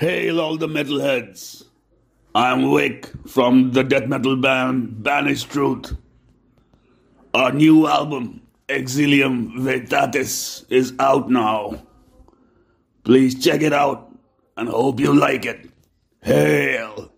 Hail all the metalheads. I'm Wick from the death metal band Banished Truth. Our new album, Exilium Veritatis, is out now. Please check it out and hope you like it. Hail!